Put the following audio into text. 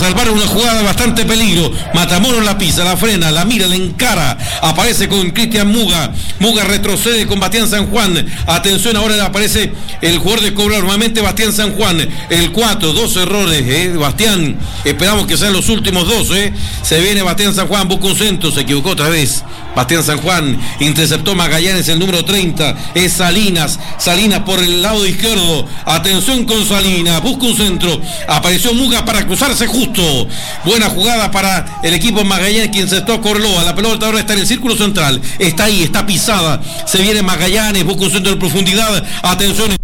salvar una jugada de bastante peligro. Matamoros la pisa, la frena, la mira, la encara. Aparece con Cristian Muga. Muga retrocede con Bastián San Juan. Atención, ahora aparece el jugador de Cobreloa, nuevamente Bastián San Juan. El 4, 2 errores, Bastián. Esperamos que sean los últimos 2, Se viene Bastián San Juan, busca un centro, se equivocó otra vez. Bastián San Juan interceptó Magallanes, el número 30. Es Salinas. Salinas por el lado izquierdo. Atención con Salinas. Busca un centro. Apareció Muga para cruzarse justo. Buena jugada para el equipo Magallanes, quien se a Cobreloa. La pelota ahora está en el círculo central. Está ahí, está pisada. Se viene Magallanes. Busca un centro de profundidad. Atención.